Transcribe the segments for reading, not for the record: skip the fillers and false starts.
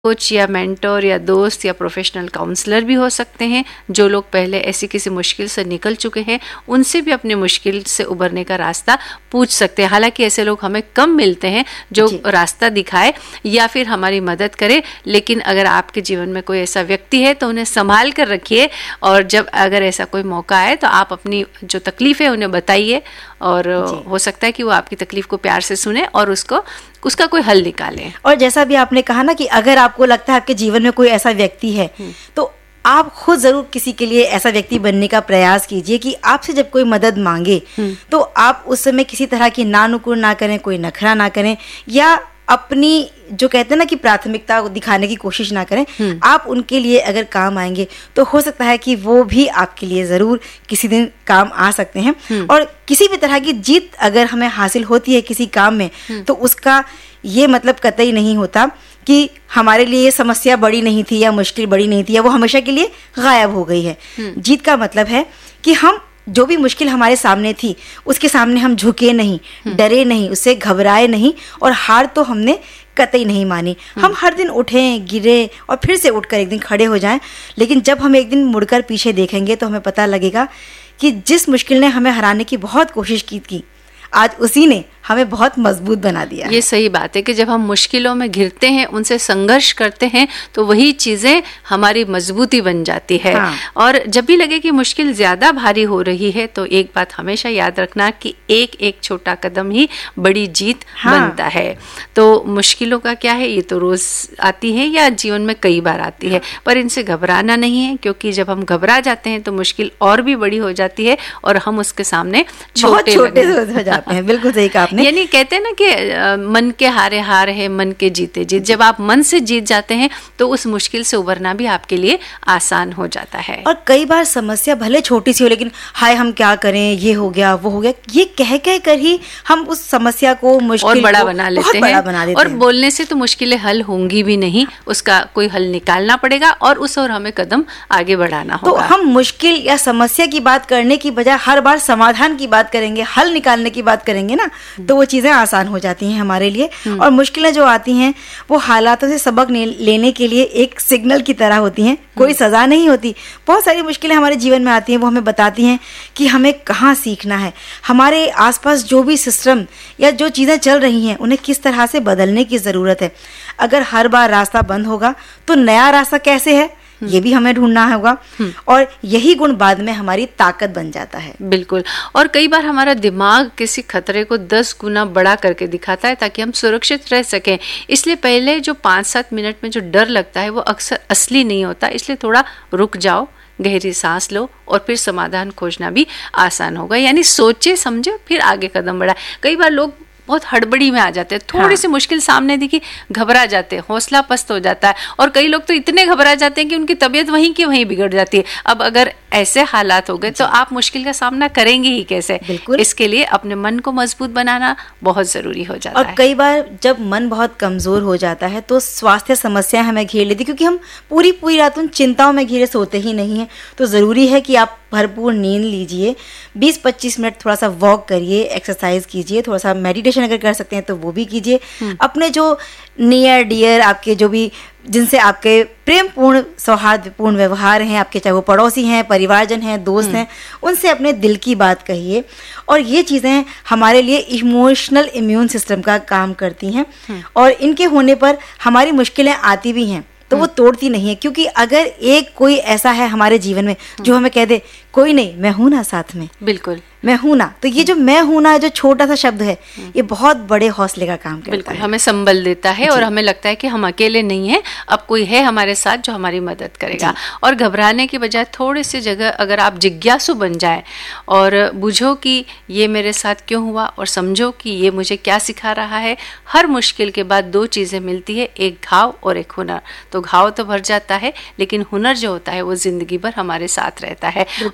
Coach या mentor या दोस्त या प्रोफेशनल काउंसलर भी हो सकते हैं, जो लोग पहले ऐसी किसी मुश्किल से निकल चुके हैं, उनसे भी अपने मुश्किल से उबरने का रास्ता पूछ सकते हैं। हालांकि ऐसे लोग हमें कम मिलते हैं जो रास्ता दिखाए या फिर हमारी मदद करे, लेकिन अगर आपके जीवन में कोई ऐसा व्यक्ति है तो उन्हें संभाल कर रखिए, और जब अगर ऐसा कोई मौका आए तो आप अपनी जो तकलीफ है उन्हें बताइए, और हो सकता है कि वो आपकी तकलीफ को प्यार से सुने और उसका कोई हल निकाले। और जैसा भी आपने कहा ना कि अगर आपको लगता है आपके जीवन में कोई ऐसा व्यक्ति है तो आप खुद जरूर किसी के लिए ऐसा व्यक्ति बनने का प्रयास कीजिए कि आपसे जब कोई मदद मांगे तो आप उस समय किसी तरह की नानुकुर ना करें, कोई नखरा ना करें, या अपनी जो कहते हैं ना कि प्राथमिकता दिखाने की कोशिश ना करें। आप उनके लिए अगर काम आएंगे तो हो सकता है कि वो भी आपके लिए ज़रूर किसी दिन काम आ सकते हैं। और किसी भी तरह की जीत अगर हमें हासिल होती है किसी काम में तो उसका ये मतलब कतई नहीं होता कि हमारे लिए ये समस्या बड़ी नहीं थी या मुश्किल बड़ी नहीं थी या वो हमेशा के लिए गायब हो गई है। जीत का मतलब है कि हम जो भी मुश्किल हमारे सामने थी उसके सामने हम झुके नहीं, डरे नहीं, उससे घबराए नहीं, और हार तो हमने कतई नहीं मानी। हम हर दिन उठें, गिरे और फिर से उठकर एक दिन खड़े हो जाएं, लेकिन जब हम एक दिन मुड़कर पीछे देखेंगे तो हमें पता लगेगा कि जिस मुश्किल ने हमें हराने की बहुत कोशिश की थी, आज उसी ने हमें बहुत मजबूत बना दिया। ये सही बात है कि जब हम मुश्किलों में घिरते हैं, उनसे संघर्ष करते हैं, तो वही चीजें हमारी मजबूती बन जाती है। और जब भी लगे कि मुश्किल ज्यादा भारी हो रही है तो एक बात हमेशा याद रखना कि एक एक छोटा कदम ही बड़ी जीत बनता है। तो मुश्किलों का क्या है, ये तो रोज आती है या जीवन में कई बार आती है, पर इनसे घबराना नहीं है, क्योंकि जब हम घबरा जाते हैं तो मुश्किल और भी बड़ी हो जाती है और हम उसके सामने छोटे हो जाते हैं। बिल्कुल सही कहा आपने। यानी कहते हैं ना कि मन के हारे हार है, मन के जीते जीत। जब आप मन से जीत जाते हैं तो उस मुश्किल से उबरना भी आपके लिए आसान हो जाता है। और कई बार समस्या भले छोटी सी हो, लेकिन हाय हम क्या करें, ये हो गया वो हो गया, ये कह कर ही हम उस समस्या को मुश्किल और बड़ा बना लेते हैं। और बोलने से तो मुश्किलें हल होंगी भी नहीं, उसका कोई हल निकालना पड़ेगा और उस और हमें कदम आगे बढ़ाना होगा। तो हम मुश्किल या समस्या की बात करने की बजाय हर बार समाधान की बात करेंगे, हल निकालने की बात करेंगे ना, तो वो चीज़ें आसान हो जाती हैं हमारे लिए। और मुश्किलें जो आती हैं वो हालातों से सबक लेने के लिए एक सिग्नल की तरह होती हैं, कोई सज़ा नहीं होती। बहुत सारी मुश्किलें हमारे जीवन में आती हैं, वो हमें बताती हैं कि हमें कहाँ सीखना है, हमारे आसपास जो भी सिस्टम या जो चीज़ें चल रही हैं उन्हें किस तरह से बदलने की ज़रूरत है। अगर हर बार रास्ता बंद होगा तो नया रास्ता कैसे है, ये भी हमें ढूंढना होगा, और यही गुण बाद में हमारी ताकत बन जाता है। बिल्कुल। और कई बार हमारा दिमाग किसी खतरे को 10 गुना बड़ा करके दिखाता है ताकि हम सुरक्षित रह सकें। इसलिए पहले जो 5-7 मिनट में जो डर लगता है वो अक्सर असली नहीं होता। इसलिए थोड़ा रुक जाओ, गहरी सांस लो और फिर समाधान खोजना भी आसान होगा। यानी सोचे समझे फिर आगे कदम बढ़ाए। कई बार लोग बहुत हड़बड़ी में आ जाते हैं, थोड़ी सी मुश्किल सामने दिखी घबरा जाते हैं, हौसला पस्त हो जाता है, और कई लोग तो इतने घबरा जाते हैं कि उनकी तबीयत वहीं की वहीं बिगड़ जाती है। अब अगर ऐसे हालात हो गए तो आप मुश्किल का सामना करेंगे ही कैसे? इसके लिए अपने मन को मजबूत बनाना बहुत जरूरी हो जाता है। और कई बार जब मन बहुत कमजोर हो जाता है तो स्वास्थ्य समस्याएं हमें घेर लेती, क्योंकि हम पूरी रात उन चिंताओं में घिरे सोते ही नहीं है। तो जरूरी है कि आप भरपूर नींद लीजिए, 20-25 मिनट थोड़ा सा वॉक करिए, एक्सरसाइज कीजिए, थोड़ा सा मेडिटेशन अगर कर सकते हैं तो वो भी कीजिए। अपने जो नियर डियर, आपके जो भी जिनसे आपके प्रेम पूर्ण सौहार्दपूर्ण व्यवहार हैं, आपके चाहे वो पड़ोसी हैं, परिवारजन हैं, दोस्त हैं, उनसे अपने दिल की बात कहिए। और ये चीज़ें हमारे लिए इमोशनल इम्यून सिस्टम का काम करती हैं, और इनके होने पर हमारी मुश्किलें आती भी हैं तो वो तोड़ती नहीं है। क्योंकि अगर एक कोई ऐसा है हमारे जीवन में जो हमें कह दे कोई नहीं, मैं हूं ना साथ में, बिल्कुल मैं हूं ना, तो ये जो मैं हूं ना जो छोटा सा शब्द है ये बहुत बड़े हौसले का काम करता है। हमें संबल देता है और हमें लगता है कि हम अकेले नहीं हैं, अब कोई है हमारे साथ जो हमारी मदद करेगा। और घबराने की बजाय थोड़ी सी जगह अगर आप जिज्ञासु बन जाए और बुझो कि ये मेरे साथ क्यों हुआ और समझो कि ये मुझे क्या सिखा रहा है। हर मुश्किल के बाद 2 चीज़ें मिलती है, एक घाव और एक हुनर। तो घाव तो भर जाता है लेकिन हुनर जो होता है वो जिंदगी भर हमारे साथ रहता है।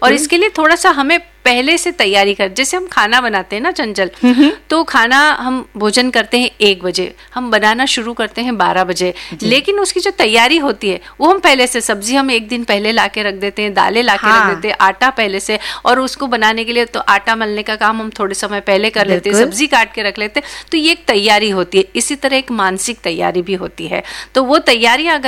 और इसके लिए थोड़ा सा हमें पहले से तैयारी कर, जैसे हम खाना बनाते हैं ना चंचल, तो खाना हम भोजन करते हैं 1 बजे, हम बनाना शुरू करते हैं 12 बजे, लेकिन उसकी जो तैयारी होती है वो हम पहले से, सब्जी हम 1 दिन पहले ला के रख देते हैं, दालें ला के रख देते हैं, आटा पहले से, और उसको बनाने के लिए तो आटा मलने का काम हम थोड़े समय पहले कर लेते हैं, सब्जी काट के रख लेते हैं। तो ये एक तैयारी होती है। इसी तरह एक मानसिक तैयारी भी होती है। तो वो तैयारियां